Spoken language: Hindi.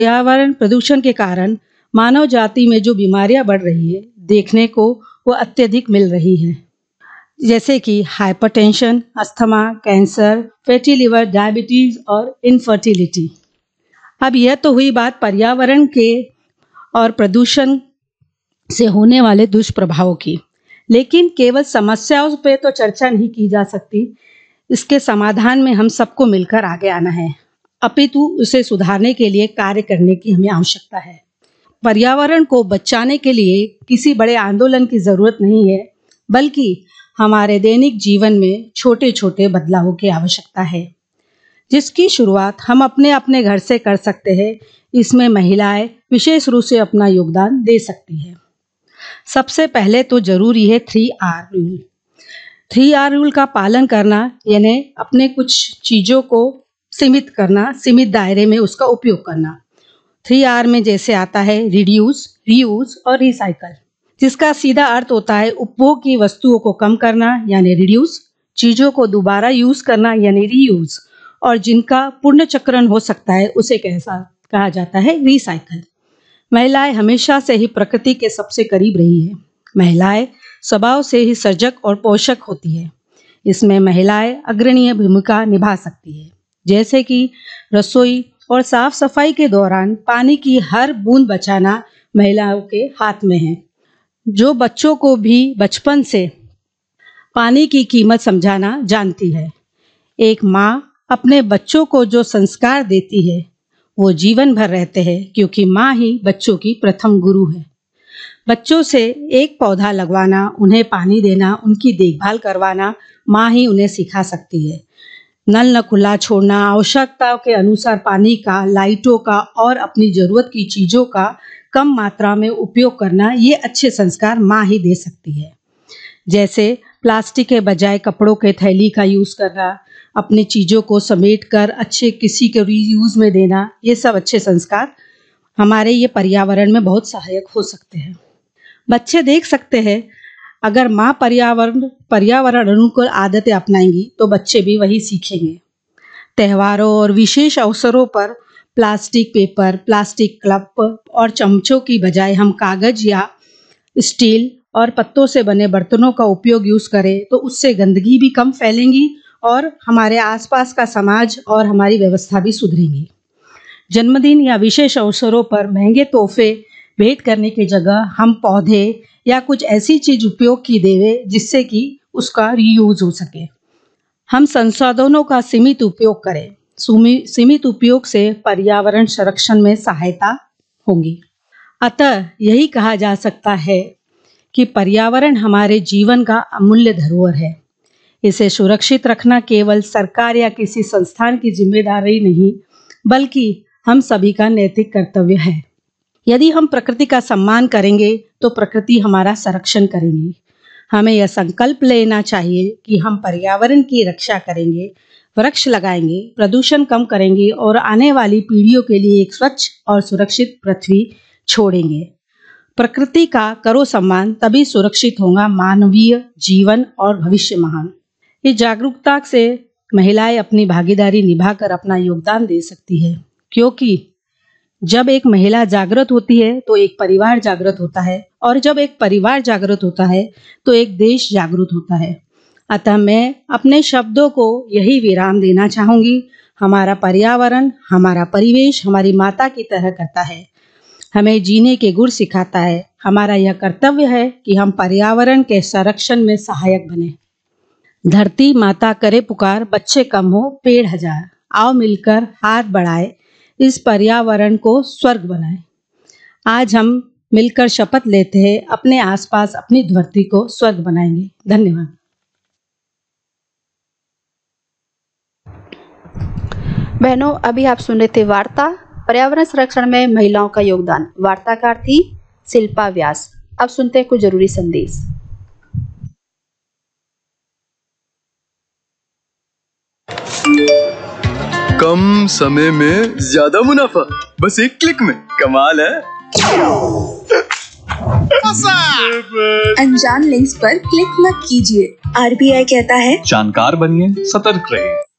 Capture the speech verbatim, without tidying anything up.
पर्यावरण प्रदूषण के कारण मानव जाति में जो बीमारियां बढ़ रही है देखने को वो अत्यधिक मिल रही है, जैसे कि hypertension, asthma, cancer, fatty liver, diabetes और इनफर्टिलिटी। अब यह तो हुई बात पर्यावरण के और प्रदूषण से होने वाले दुष्प्रभावों की, लेकिन केवल समस्याओं पे तो चर्चा नहीं की जा सकती। इसके समाधान में हम सबको मिलकर आगे आना है, अपितु उसे सुधारने के लिए कार्य करने की हमें आवश्यकता है। पर्यावरण को बचाने के लिए किसी बड़े आंदोलन की जरूरत नहीं है, बल्कि हमारे दैनिक जीवन में छोटे छोटे बदलावों की आवश्यकता है, जिसकी शुरुआत हम अपने अपने घर से कर सकते हैं। इसमें महिलाएं विशेष रूप से अपना योगदान दे सकती है। सबसे पहले तो जरूरी है three are rule. Three are rule का पालन करना, यानी अपने कुछ चीजों को सीमित करना, सीमित दायरे में उसका उपयोग करना। थ्री आर में जैसे आता है रिड्यूस, रीयूज और रिसाइकल, जिसका सीधा अर्थ होता है उपभोग की वस्तुओं को कम करना यानी रिड्यूस, चीजों को दोबारा यूज करना यानी रीयूज, और जिनका पुनः चक्रण हो सकता है उसे कैसा कहा जाता है रिसाइकल। महिलाएं हमेशा से ही प्रकृति के सबसे करीब रही है। महिलाएं स्वभाव से ही सर्जक और पोषक होती है। इसमें महिलाएं अग्रणीय भूमिका निभा सकती है, जैसे कि रसोई और साफ सफाई के दौरान पानी की हर बूंद बचाना महिलाओं के हाथ में है। जो बच्चों को भी बचपन से पानी की कीमत समझाना जानती है। एक माँ अपने बच्चों को जो संस्कार देती है वो जीवन भर रहते हैं, क्योंकि माँ ही बच्चों की प्रथम गुरु है। बच्चों से एक पौधा लगवाना, उन्हें पानी देना, उनकी देखभाल करवाना माँ ही उन्हें सिखा सकती है। नल न खुला छोड़ना, आवश्यकता के अनुसार पानी का, लाइटों का और अपनी जरूरत की चीजों का कम मात्रा में उपयोग करना, ये अच्छे संस्कार माँ ही दे सकती है। जैसे प्लास्टिक के बजाय कपड़ों के थैली का यूज करना, अपनी चीजों को समेट कर अच्छे किसी के रीयूज में देना, ये सब अच्छे संस्कार हमारे ये पर्यावरण में बहुत सहायक हो सकते हैं। बच्चे देख सकते हैं, अगर माँ पर्यावरण पर्यावरण अनुकूल आदतें अपनाएंगी तो बच्चे भी वही सीखेंगे। त्योहारों और विशेष अवसरों पर प्लास्टिक पेपर, प्लास्टिक कप और चमचों की बजाय हम कागज या स्टील और पत्तों से बने बर्तनों का उपयोग यूज करें तो उससे गंदगी भी कम फैलेंगी और हमारे आसपास का समाज और हमारी व्यवस्था भी सुधरेंगी। जन्मदिन या विशेष अवसरों पर महंगे तोहफे भेंट करने की जगह हम पौधे या कुछ ऐसी चीज उपयोग की देवे जिससे कि उसका रीयूज हो सके। हम संसाधनों का सीमित उपयोग करें। सीमित उपयोग से पर्यावरण संरक्षण में सहायता होगी। अतः यही कहा जा सकता है कि पर्यावरण हमारे जीवन का अमूल्य धरोहर है। इसे सुरक्षित रखना केवल सरकार या किसी संस्थान की जिम्मेदारी नहीं, बल्कि हम सभी का नैतिक कर्तव्य है। यदि हम प्रकृति का सम्मान करेंगे तो प्रकृति हमारा संरक्षण करेगी। हमें यह संकल्प लेना चाहिए कि हम पर्यावरण की रक्षा करेंगे, वृक्ष लगाएंगे, प्रदूषण कम करेंगे और आने वाली पीढ़ियों के लिए एक स्वच्छ और सुरक्षित पृथ्वी छोड़ेंगे। प्रकृति का करो सम्मान, तभी सुरक्षित होगा मानवीय जीवन और भविष्य महान। इस जागरूकता से महिलाएं अपनी भागीदारी निभाकर अपना योगदान दे सकती है, क्योंकि जब एक महिला जागृत होती है तो एक परिवार जागृत होता है, और जब एक परिवार जागृत होता है तो एक देश जागृत होता है। अतः मैं अपने शब्दों को यही विराम देना चाहूंगी। हमारा पर्यावरण, हमारा परिवेश हमारी माता की तरह करता है, हमें जीने के गुर सिखाता है। हमारा यह कर्तव्य है कि हम पर्यावरण के संरक्षण में सहायक बने। धरती माता करे पुकार, बच्चे कम हो पेड़ हजार, आओ मिलकर हाथ बढ़ाए, इस पर्यावरण को स्वर्ग बनाए। आज हम मिलकर शपथ लेते हैं, अपने आसपास अपनी धरती को स्वर्ग बनाएंगे। धन्यवाद। बहनों, अभी आप सुन रहे थे वार्ता पर्यावरण संरक्षण में महिलाओं का योगदान। वार्ताकार थी शिल्पा व्यास। अब सुनते हैं कुछ जरूरी संदेश। कम समय में ज्यादा मुनाफा, बस एक क्लिक में, कमाल है। अनजान लिंक्स पर क्लिक मत कीजिए। आरबीआई कहता है जानकार बनिए, सतर्क रहिए।